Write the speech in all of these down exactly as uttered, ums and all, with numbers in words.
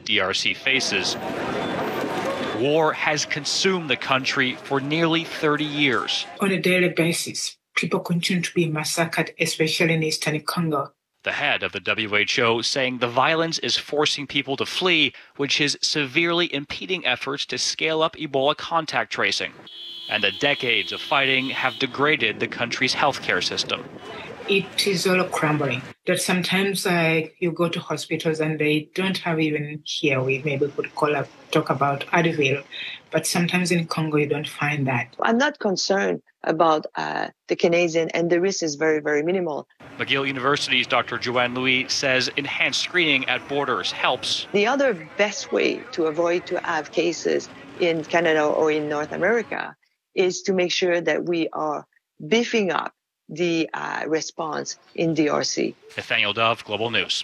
D R C faces. War has consumed the country for nearly thirty years. On a daily basis, people continue to be massacred, especially in eastern Congo. The head of the W H O saying the violence is forcing people to flee, which is severely impeding efforts to scale up Ebola contact tracing. And the decades of fighting have degraded the country's healthcare system. It is all crumbling. That sometimes uh, you go to hospitals and they don't have even here, we maybe could call up, talk about Advil, but sometimes in Congo you don't find that. I'm not concerned about uh, the Canadian, and the risk is very, very minimal. McGill University's Doctor Joanne Louis says enhanced screening at borders helps. The other best way to avoid to have cases in Canada or in North America is to make sure that we are beefing up the uh, response in D R C. Nathaniel Dove, Global News.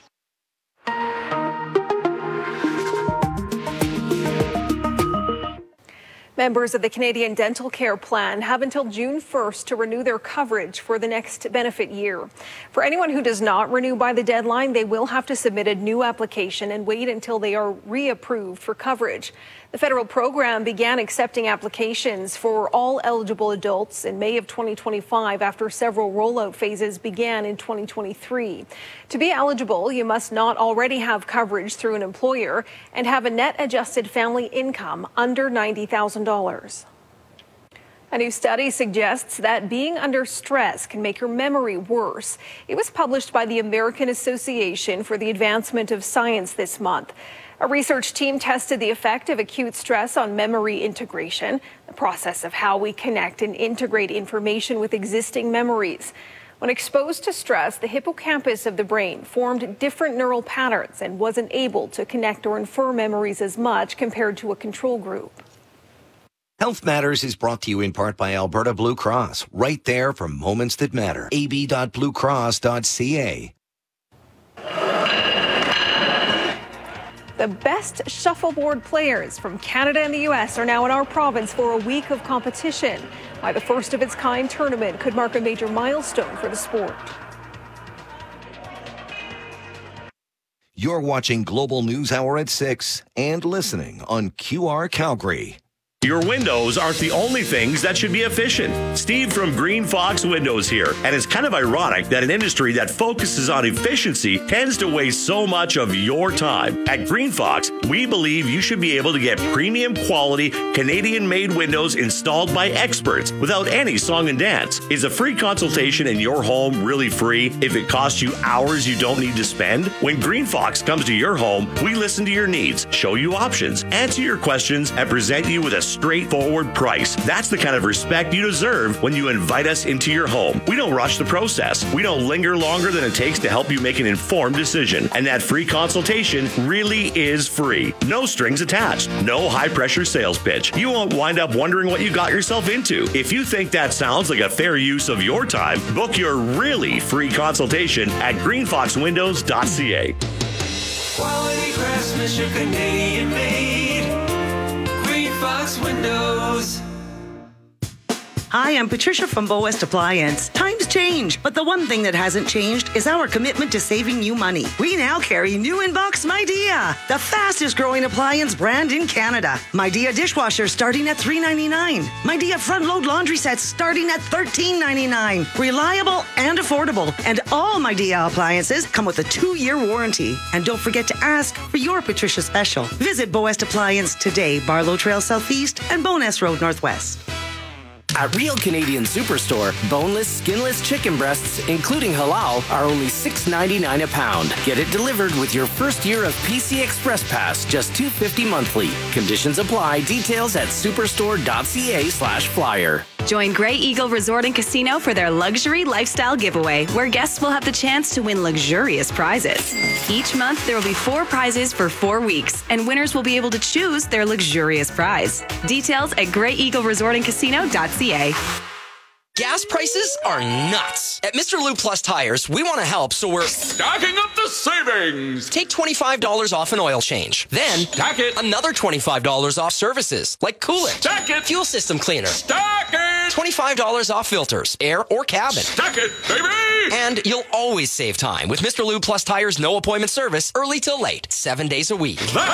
Members of the Canadian Dental Care Plan have until June first to renew their coverage for the next benefit year. For anyone who does not renew by the deadline, they will have to submit a new application and wait until they are reapproved for coverage. The federal program began accepting applications for all eligible adults in May of twenty twenty-five after several rollout phases began in twenty twenty-three. To be eligible, you must not already have coverage through an employer and have a net adjusted family income under ninety thousand dollars. A new study suggests that being under stress can make your memory worse. It was published by the American Association for the Advancement of Science this month. A research team tested the effect of acute stress on memory integration, the process of how we connect and integrate information with existing memories. When exposed to stress, the hippocampus of the brain formed different neural patterns and wasn't able to connect or infer memories as much compared to a control group. Health Matters is brought to you in part by Alberta Blue Cross, right there for moments that matter. a b dot blue cross dot c a. The best shuffleboard players from Canada and the U S are now in our province for a week of competition. Why the first of its kind tournament could mark a major milestone for the sport. You're watching Global News Hour at six and listening on Q R Calgary. Your windows aren't the only things that should be efficient. Steve from Green Fox Windows here. And it's kind of ironic that an industry that focuses on efficiency tends to waste so much of your time. At Green Fox, we believe you should be able to get premium quality Canadian-made windows installed by experts without any song and dance. Is a free consultation in your home really free if it costs you hours you don't need to spend? When Green Fox comes to your home, we listen to your needs, show you options, answer your questions, and present you with a straightforward price. That's the kind of respect you deserve when you invite us into your home. We don't rush the process. We don't linger longer than it takes to help you make an informed decision. And that free consultation really is free. No strings attached. No high-pressure sales pitch. You won't wind up wondering what you got yourself into. If you think that sounds like a fair use of your time, book your really free consultation at green fox windows dot c a. Quality craftsmanship, Canadian made. Fox Windows. Hi, I'm Patricia from Bow West Appliance. Times change, but the one thing that hasn't changed is our commitment to saving you money. We now carry new in-box Midea, the fastest growing appliance brand in Canada. Midea dishwasher starting at three dollars and ninety-nine cents. Midea front-load laundry sets starting at thirteen dollars and ninety-nine cents. Reliable and affordable. And all Midea appliances come with a two-year warranty. And don't forget to ask for your Patricia special. Visit Bow West Appliance today, Barlow Trail Southeast and Bowness Road Northwest. At Real Canadian Superstore, boneless, skinless chicken breasts, including halal, are only six dollars and ninety-nine cents a pound. Get it delivered with your first year of P C Express Pass, just two dollars and fifty cents monthly. Conditions apply. Details at superstore dot c a slash flyer. Join Grey Eagle Resort and Casino for their Luxury Lifestyle Giveaway, where guests will have the chance to win luxurious prizes. Each month, there will be four prizes for four weeks, and winners will be able to choose their luxurious prize. Details at grey eagle resort and casino dot c a. Gas prices are nuts. At Mister Lube Plus Tires, we want to help, so we're stacking up the savings. Take twenty-five dollars off an oil change. Then, stack it. Another twenty-five dollars off services, like coolant. Stack it. Fuel system cleaner. Stack it. twenty-five dollars off filters, air or cabin. Stack it, baby. And you'll always save time with Mister Lube Plus Tires no appointment service, early till late, seven days a week. That